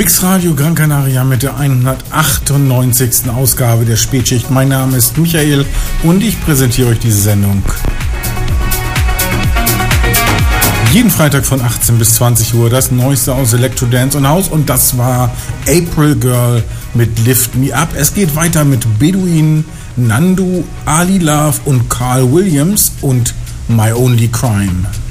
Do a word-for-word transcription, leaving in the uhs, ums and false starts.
Mixradio Gran Canaria mit der hundertachtundneunzigsten Ausgabe der Spätschicht. Mein Name ist Michael und ich präsentiere euch diese Sendung. Jeden Freitag von achtzehn bis zwanzig Uhr das Neueste aus Electro Dance und House, und das war April Girl mit Lift Me Up. Es geht weiter mit Bedouin, Nandu, Ali Love und Carl Williams und My Only Crime.